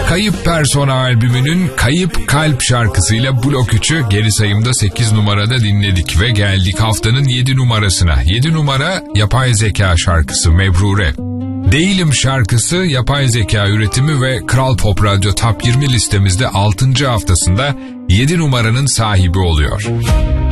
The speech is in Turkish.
Kayıp Persona albümünün Kayıp Kalp şarkısıyla blok 3'ü geri sayımda 8 numarada dinledik ve geldik haftanın 7 numarasına. 7 numara yapay zeka şarkısı Mebrure. Değilim şarkısı yapay zeka üretimi ve Kral Pop Radyo Top 20 listemizde 6. haftasında 7 numaranın sahibi oluyor.